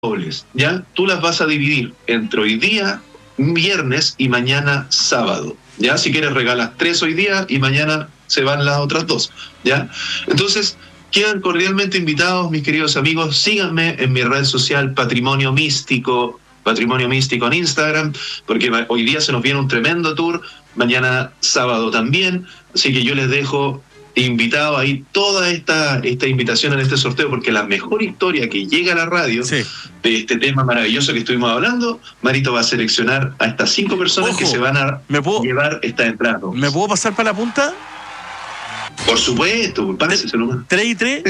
dobles, ¿ya? Tú las vas a dividir entre hoy día, viernes y mañana sábado, ¿ya? Si quieres regalas 3 hoy día y mañana se van las otras 2, ¿ya? Entonces, quedan cordialmente invitados, mis queridos amigos. Síganme en mi red social Patrimonio Místico en Instagram, porque hoy día se nos viene un tremendo tour, mañana sábado también, así que yo les dejo invitado ahí toda esta invitación en este sorteo, porque la mejor historia que llega a la radio de este tema maravilloso que estuvimos hablando, Marito va a seleccionar a estas 5 personas que se van a llevar esta entrada. ¿Me puedo pasar para la punta? Por supuesto, páseselo. 3 y 3.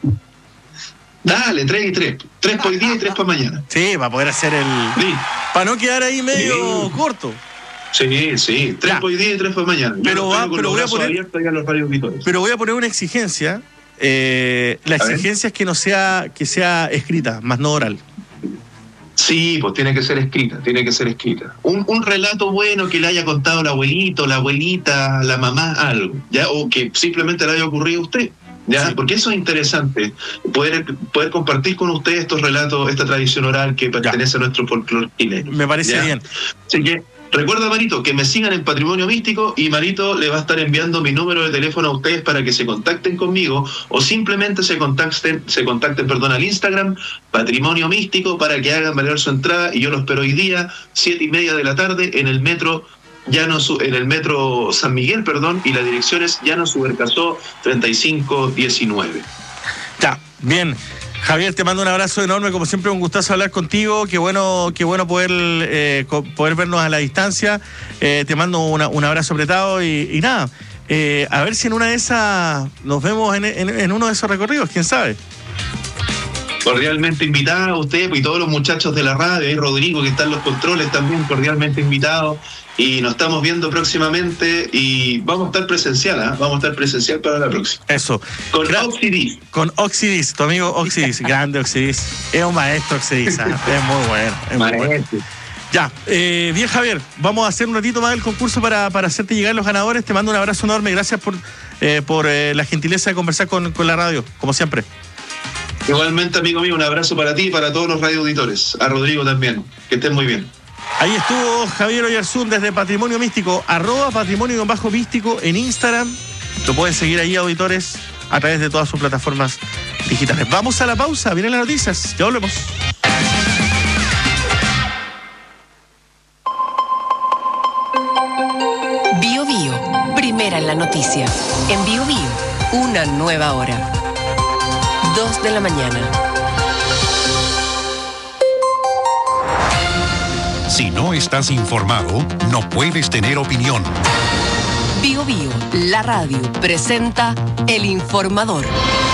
Dale, 3 y 3. 3 por hoy día y 3 para mañana. Sí, para poder hacer el... Sí. Para no quedar ahí medio corto. Sí. 3 por hoy día y 3 para mañana. Pero voy a poner una exigencia. La exigencia es que no sea, que sea escrita, más no oral. Sí, pues tiene que ser escrita. Un relato bueno que le haya contado el abuelito, la abuelita, la mamá, algo, ¿ya? O que simplemente le haya ocurrido a usted, ¿ya? Sí. Porque eso es interesante, poder compartir con ustedes estos relatos, esta tradición oral que pertenece a nuestro folclore chileno. Me parece bien. Así que recuerda, Marito, que me sigan en Patrimonio Místico y Marito le va a estar enviando mi número de teléfono a ustedes para que se contacten conmigo o simplemente se contacten al Instagram Patrimonio Místico para que hagan valer su entrada, y yo lo espero hoy día 7:30 de la tarde en el metro San Miguel, y la dirección es Llano Subercasó 3519. Ya, bien. Javier, te mando un abrazo enorme, como siempre un gustazo hablar contigo, qué bueno poder vernos a la distancia, te mando un abrazo apretado y nada, a ver si en una de esas nos vemos en uno de esos recorridos, quién sabe. Cordialmente invitado a usted y todos los muchachos de la radio, y Rodrigo que está en los controles también, cordialmente invitado, y nos estamos viendo próximamente y vamos a estar presencial, para la próxima. Eso. Con Oxidis, tu amigo Oxidis, grande Oxidis, es un maestro Oxidis, es muy bueno. Muy bueno. Ya, bien Javier, vamos a hacer un ratito más el concurso para hacerte llegar los ganadores. Te mando un abrazo enorme, gracias por la gentileza de conversar con la radio, como siempre. Igualmente, amigo mío, un abrazo para ti y para todos los radioauditores. A Rodrigo también. Que estén muy bien. Ahí estuvo Javier Oyarzún desde Patrimonio Místico, @patrimonio_místico en Instagram. Lo pueden seguir ahí, auditores, a través de todas sus plataformas digitales. Vamos a la pausa, vienen las noticias, ya volvemos. Bio Bio, primera en la noticia. En Bio Bio, una nueva hora. 2 de la mañana. Si no estás informado, no puedes tener opinión. Bio Bio, la radio, presenta El Informador.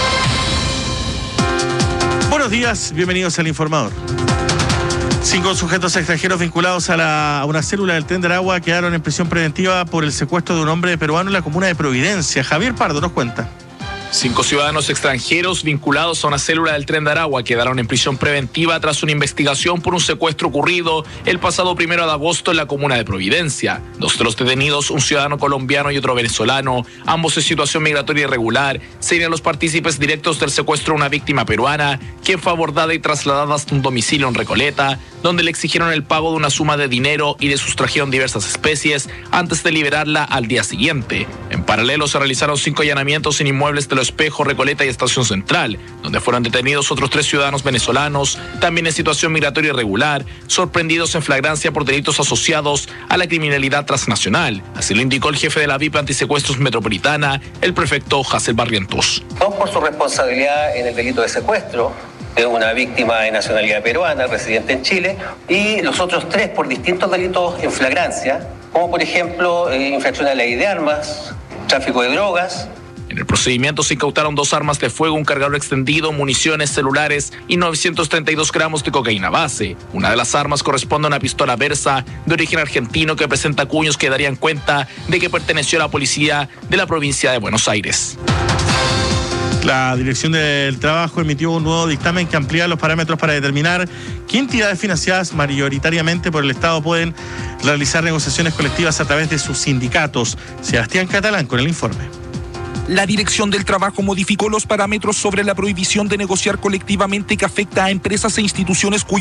Buenos días, bienvenidos al Informador. 5 sujetos extranjeros vinculados a una célula del Tren de Aragua quedaron en prisión preventiva por el secuestro de un hombre peruano en la comuna de Providencia. Javier Pardo nos cuenta. 5 ciudadanos extranjeros vinculados a una célula del Tren de Aragua quedaron en prisión preventiva tras una investigación por un secuestro ocurrido el pasado 1 de agosto en la comuna de Providencia. 2 de los detenidos, un ciudadano colombiano y otro venezolano, ambos en situación migratoria irregular, serían los partícipes directos del secuestro de una víctima peruana, quien fue abordada y trasladada hasta un domicilio en Recoleta, donde le exigieron el pago de una suma de dinero y le sustrajeron diversas especies antes de liberarla al día siguiente. En paralelo se realizaron 5 allanamientos en inmuebles de Espejo, Recoleta y Estación Central, donde fueron detenidos otros 3 ciudadanos venezolanos, también en situación migratoria irregular, sorprendidos en flagrancia por delitos asociados a la criminalidad transnacional. Así lo indicó el jefe de la VIP Antisecuestros Metropolitana, el prefecto Hazel Barrientos. 2 por su responsabilidad en el delito de secuestro de una víctima de nacionalidad peruana, residente en Chile, y los otros 3 por distintos delitos en flagrancia, como por ejemplo infracción a la ley de armas, tráfico de drogas. En el procedimiento se incautaron 2 armas de fuego, un cargador extendido, municiones, celulares y 932 gramos de cocaína base. Una de las armas corresponde a una pistola Versa de origen argentino que presenta cuños que darían cuenta de que perteneció a la policía de la provincia de Buenos Aires. La Dirección del Trabajo emitió un nuevo dictamen que amplía los parámetros para determinar qué entidades financiadas mayoritariamente por el Estado pueden realizar negociaciones colectivas a través de sus sindicatos. Sebastián Catalán con el informe. La Dirección del Trabajo modificó los parámetros sobre la prohibición de negociar colectivamente que afecta a empresas e instituciones